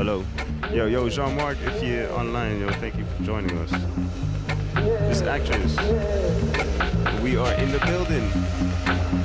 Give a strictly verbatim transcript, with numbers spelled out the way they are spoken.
Hello. Yo, yo, Jean-Marc, if you're online, yo, thank you for joining us. This actress, we are in the building.